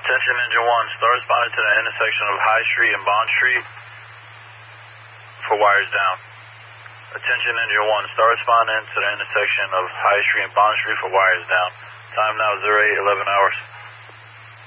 Attention engine 1, start responding to the intersection of High Street and Bond Street for wires down. Attention engine 1, start responding to the intersection of High Street and Bond Street for wires down. Time now 08:11 hours.